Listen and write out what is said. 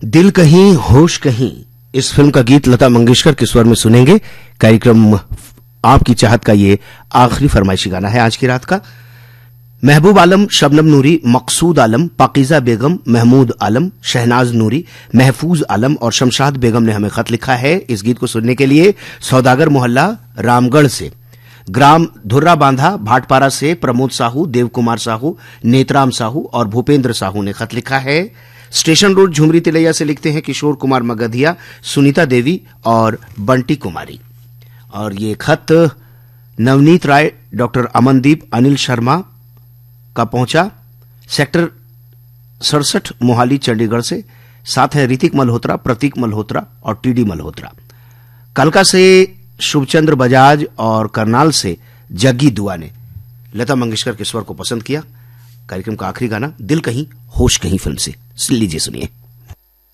दिल कहीं होश कहीं, इस फिल्म का गीत लता मंगेशकर के स्वर में सुनेंगे। कार्यक्रम आपकी चाहत का ये आखिरी फरमाइशी गाना है आज की रात का। महबूब आलम, शबनम नूरी, मकसूद आलम, पाकीजा बेगम, महमूद आलम, शहनाज नूरी, महफूज आलम और शमशाद बेगम ने हमें खत लिखा है। इस गीत को सुनने के लिए सौदागर मोहल्ला रामगढ़ से, ग्राम धुर्रा बांधा भाटपारा से प्रमोद साहू, देव कुमार साहू, नेतराम साहू और भूपेंद्र साहू ने खत लिखा है। स्टेशन रोड झुमरी तिलैया से लिखते हैं किशोर कुमार मगधिया, सुनीता देवी और बंटी कुमारी। और ये खत नवनीत राय, डॉक्टर अमनदीप, अनिल शर्मा का पहुंचा सेक्टर 67 मोहाली चंडीगढ़ से। साथ है ऋतिक मल्होत्रा, प्रतीक मल्होत्रा और टीडी मल्होत्रा। कलका से शुभचंद्र बजाज और करनाल से जग्गी दुआ ने लता मंगेशकर के स्वर को पसंद किया। कार्यक्रम का आखिरी गाना दिल कहीं होश कहीं फिल्म से लीजिए सुनिए।